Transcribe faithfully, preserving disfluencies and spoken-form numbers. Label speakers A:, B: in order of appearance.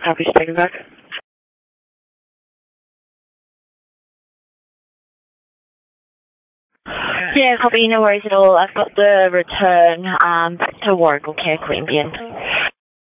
A: Copy, standing back. Yeah, copy, no worries at all. I've got the return um, to Warragul Care, Queanbeyan.